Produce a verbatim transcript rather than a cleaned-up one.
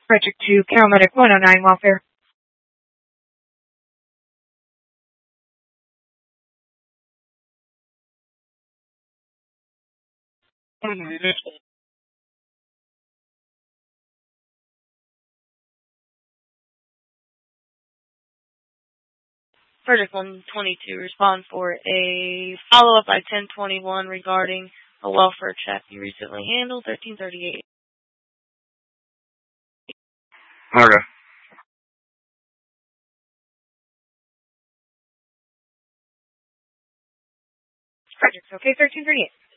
Frederick two, Calmedic one oh nine, welfare. Frederick one twenty-two, respond for a follow-up by ten twenty-one regarding a welfare check you recently handled, thirteen thirty-eight. Okay. Frederick's okay, thirteen thirty-eight.